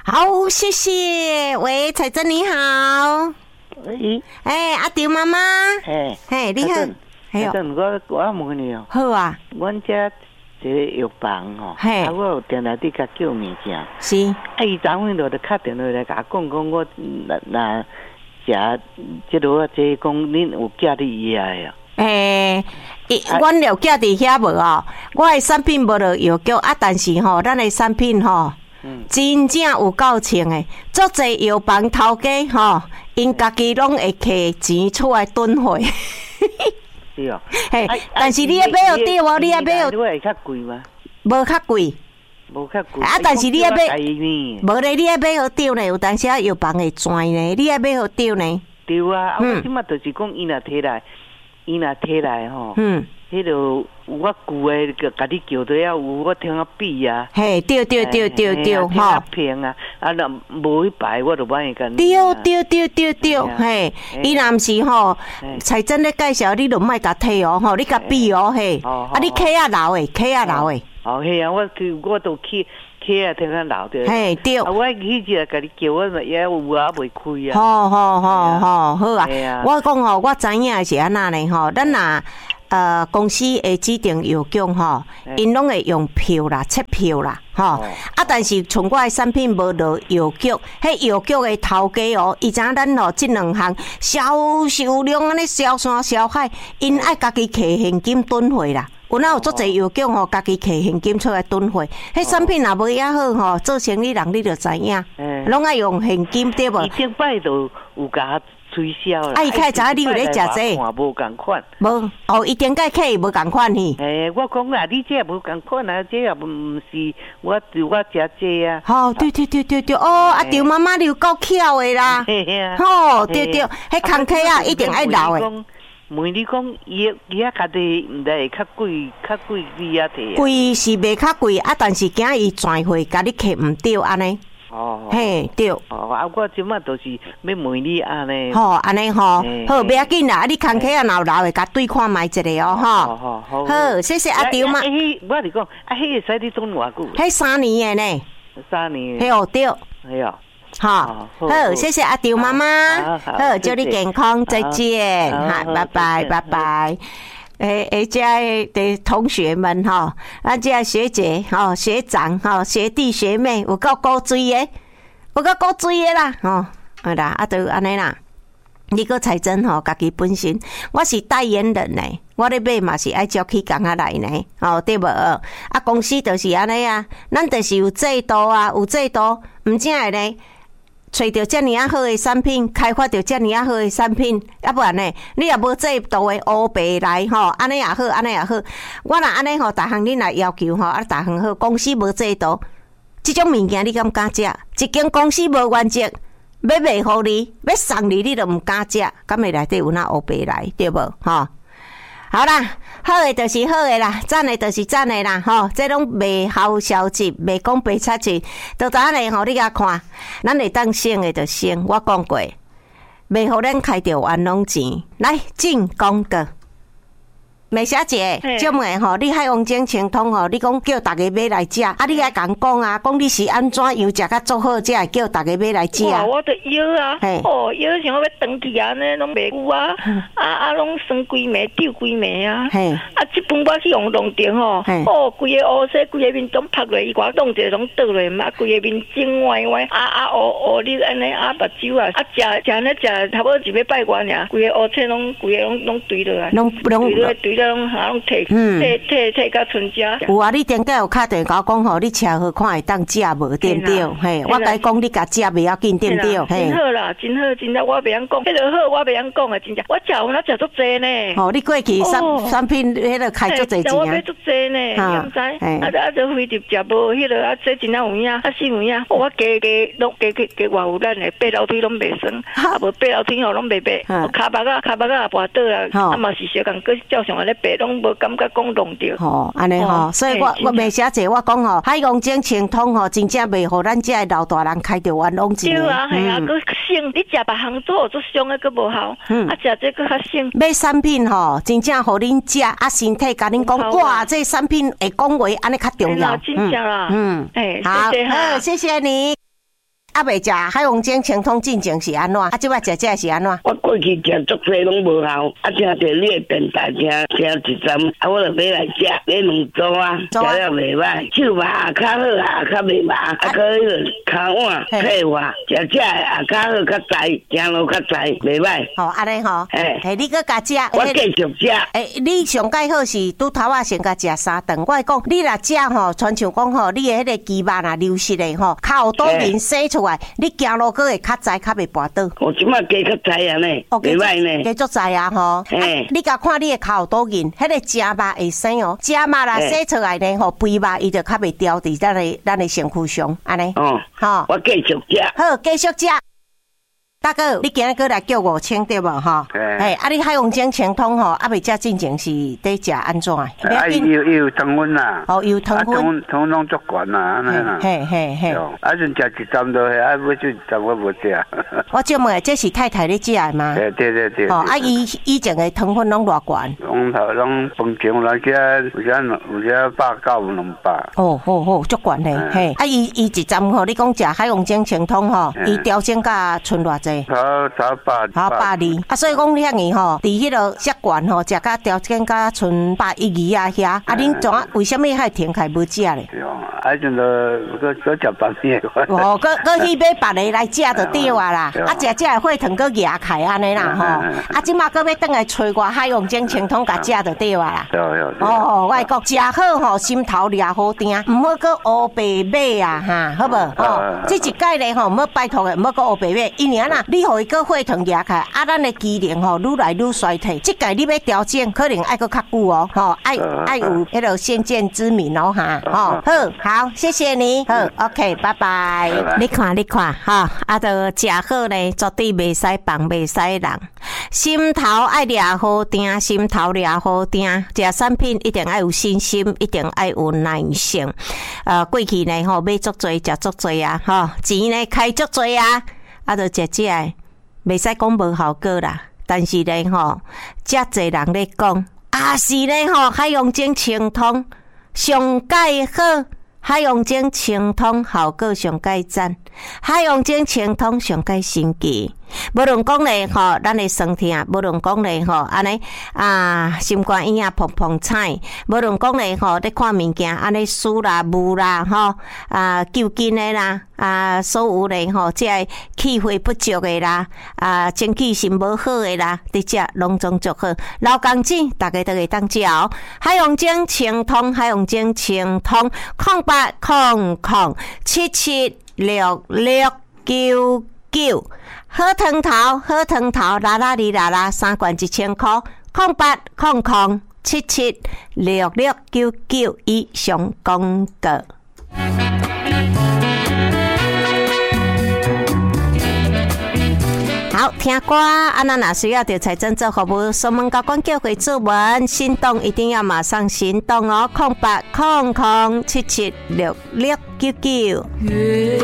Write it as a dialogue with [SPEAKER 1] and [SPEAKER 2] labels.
[SPEAKER 1] 好，谢谢。喂，彩珍你好。
[SPEAKER 2] 喂，
[SPEAKER 1] 阿张妈妈。你好。
[SPEAKER 2] 彩珍，我问你哦。
[SPEAKER 1] 好啊。
[SPEAKER 2] 阮家一个药房吼，我有定来伫甲叫物件。
[SPEAKER 1] 是。
[SPEAKER 2] 伊昨昏就敲电话来甲我讲，我若食即落即讲恁有寄你遐的哦。
[SPEAKER 1] 阮了寄伫遐无哦，我的产品无落药局啊，但是吼，咱的产品吼。真正有够清诶，足侪药房头家吼，因家己拢会摕钱出来囤货。
[SPEAKER 2] 是哦。
[SPEAKER 1] 但是你要买有对无？你要买有？
[SPEAKER 2] 你会较贵吗？
[SPEAKER 1] 无较贵。
[SPEAKER 2] 无较贵。
[SPEAKER 1] 但是你要买，无咧，你要买好对呢，有当时药房会转呢，你要买好对呢。
[SPEAKER 2] 对啊，我即马就是讲，伊若摕来吼。迄落我旧诶，甲你叫对啊，有我听啊比啊。
[SPEAKER 1] 嘿，对，
[SPEAKER 2] 吼。平啊，若无迄排我就歹会干。
[SPEAKER 1] 对，嘿，伊若毋是吼，彩珍咧介绍，你就莫甲摕哦，吼，你甲比哦，嘿。你客啊老诶。
[SPEAKER 2] 哦，嘿啊，我都去。客啊，听较老着。
[SPEAKER 1] 嘿，对。
[SPEAKER 2] 我迄日甲你叫，我嘛也有啊，未开啊。
[SPEAKER 1] 好啊。我讲吼，我知影是安那呢吼，咱若。公司会指定药局吼，因拢会用票啦、册票啦，吼。但是像我的产品无落药局，迄药局的头家哦，伊知影咱吼即两项销售量安尼销山销海，因爱家己摕现金囤货啦。有哪有足侪药局吼，家己摕现金出来囤货，迄产品若无遐好吼，做生意人你就知影，拢爱用现金对无？
[SPEAKER 2] 伊顶摆就有甲推销啦。
[SPEAKER 1] 伊开早你有咧食这？
[SPEAKER 2] 无共款。
[SPEAKER 1] 无哦，伊顶解客无共款去。
[SPEAKER 2] 我讲啊，你这无共款啊，这也毋是我食这啊。
[SPEAKER 1] 对。哦，张妈妈你有够巧的啦。对，迄空客啊一定爱留的。
[SPEAKER 2] 问你讲，伊遐家己毋知会较贵你遐摕。
[SPEAKER 1] 贵是袂较贵啊，但是惊伊转货，甲你客毋对安尼。嘿，对。
[SPEAKER 2] 我即马都是要问你安尼。
[SPEAKER 1] 安尼好，不要紧啦，你空客啊老的，甲对看卖一下哦，好，谢谢张妈。
[SPEAKER 2] 我是讲，迄个使你种偌久？
[SPEAKER 1] 迄3年的呢。
[SPEAKER 2] 3年。
[SPEAKER 1] 嘿哦，对。
[SPEAKER 2] 嘿哦。
[SPEAKER 1] 好，谢谢张妈妈，好，祝你健康，再见，拜拜。这的同学们哈，这学姐哈、学长哈、学弟学妹，有够高追的啦，好啦，就安尼啦。你个彩珍吼，家己本身我是代言人呢，我咧买嘛是爱照起工下来呢，对无？公司就是安尼啊，咱就是有制度啊，毋正会呢。找到遮尔好的产品，开发到遮尔好的产品，要不然呢，你也无制度的乌白来吼，安尼也好，我若安尼吼，逐项恁来要求吼，逐项好，公司无制度，即种物件你敢敢食？一间公司无原则，要卖互你，要送你，你都毋敢食，敢会内底有那乌白来，对无？好啦，好的就是好的啦，赞的就是赞的啦，这拢袂好消息，袂讲白差钱，就等下吼，你甲看，咱会当省的就省，我讲过，袂互咱开着冤枉钱，来进广告。美小姐，这么吼，你海王精清通吼，你讲叫大家买来食，你还讲啊，讲你是安怎药食较做好，才会叫大家买来食。
[SPEAKER 3] 我的药啊，药想要长去啊，呢拢袂有啊，拢酸规暝，丢规暝啊。这本我去用弄掉吼，规个乌色，规个面拢拍落，伊我弄者拢倒落嘛，规个面肿歪歪，乌你安尼目睭啊，食呢食，差不多一礼拜外尔，规个乌色拢堆落来，堆拢退到春家。
[SPEAKER 1] 有啊，你顶个有敲电话讲吼，你吃好看会当食无对不对？嘿，我甲你讲，你甲食袂要紧对不对？
[SPEAKER 3] 真好啦，真好，我袂晓讲，迄个好我袂晓讲啊，真正我食足济呢。
[SPEAKER 1] 你过去产品迄个开足济钱啊？
[SPEAKER 3] 我买足济呢，毋知就非得食无迄个这真正有影，是有影。我加拢加偌有咱的八楼梯拢袂酸，无八楼梯吼拢袂白，骹目啊也跋倒啊，嘛是小共个照常咧白，拢无感觉讲弄着。
[SPEAKER 1] 安尼所以我美小姐我讲海洋精清通真正袂互咱这老大人开着冤枉钱。
[SPEAKER 3] 对啊，系啊，佮省，你食别项做做伤的佮无效，食这个较省。
[SPEAKER 1] 买产品真正互恁食身体甲恁讲，哇，这产品会讲话安尼较重要。
[SPEAKER 3] 真正啦，
[SPEAKER 1] 好，谢谢你。 还未食海王精清通进前是安怎？啊，即摆食这是安怎？
[SPEAKER 4] 我过去食足济拢无效，听着你的电台听一站，我就买来食，买两组啊，食了袂歹，手麻较好啊，较袂麻，可迄个骹碗退化，食这较好较知，行路较知，袂歹。
[SPEAKER 1] 好，安尼吼，你搁加食，
[SPEAKER 4] 我继续
[SPEAKER 1] 食。你上介好是拄头啊，先甲食3顿。我讲你若食吼，亲像讲吼，你的迄个肌肉啊流失的吼，较有倒面生出来，你行路搁会较知，较袂跋倒。
[SPEAKER 4] 我即摆加较知啊呢，袂歹呢，
[SPEAKER 1] 加足知啊吼。你甲看你的骹有倒面，迄个食肉会生哦，食肉啦生出来呢吼，肥肉伊就较袂掉伫咱的身躯上，安尼。
[SPEAKER 4] 哦，好，我继续食。
[SPEAKER 1] 好，继续食。大哥，你今日过来叫5000对无吼？你海王精清通吼，未食进前是得食安怎？
[SPEAKER 4] 有糖分啦。
[SPEAKER 1] 哦，有糖分。
[SPEAKER 4] 糖拢足悬啦，安尼啦。
[SPEAKER 1] 嘿。
[SPEAKER 4] 阵食一站就系，尾就一站我无食。
[SPEAKER 1] 我就问，这是太太你食的吗？
[SPEAKER 4] 对。
[SPEAKER 1] 哦，以前的糖分拢偌悬？
[SPEAKER 4] 拢饭前来只，有些190、200。
[SPEAKER 1] 哦，足悬嘞。嘿，伊一站吼，你讲食海王精清通吼，伊调整甲剩偌济？
[SPEAKER 4] 差
[SPEAKER 1] 120。所以讲遐尼吼，伫迄个习惯吼，食甲条件甲剩120啊遐。恁怎啊？为什么还停开无食咧？
[SPEAKER 4] 阵就搁食别面。
[SPEAKER 1] 搁去买别个来食就对啊啦。食的血糖搁压开安尼啦吼。即马搁要倒来找我海王精清通甲食就对啊啦。我会讲食好吼，心头掠好定，毋好搁乌白买啊哈，好无？这一届咧吼，毋好拜托的，毋好搁乌白买，因为啊你互伊个血糖压开，咱的机能吼愈来愈衰退。这届你要调整，可能爱搁较久哦，爱有迄个先见之明哦哈，好，谢谢你，好 ，OK， 拜拜。你看哈，都食好咧，绝对袂使放，袂使人。心头爱掠好定，心头掠好定，食产品一定爱有信心，一定爱有耐性。过去呢吼买足多，食足多啊，钱呢开足多啊。就食这个，袂使讲无效果啦。但是咧吼，遮侪人咧讲，是咧吼，海王精清通上介好，海王精清通效果上介赞，海王精清通上介神奇。无论讲咧吼，咱的酸痛；无论讲咧吼，安尼心肝炎啊碰碰彩；无论讲咧吼，咧看物件安尼输啦、雾啦吼，揪筋的啦，所有咧吼，即个气血不足的啦，精气神无好的啦，伫遮拢总足好。老公子，大家都会当食哦。海王精清通，海王精清通，0800776699。好汤头，啦3罐1000块，0800776699以上广告。好，听歌咱若需要着财政做服务，询问高管叫回主文，行动一定要马上行动哦！0800776699。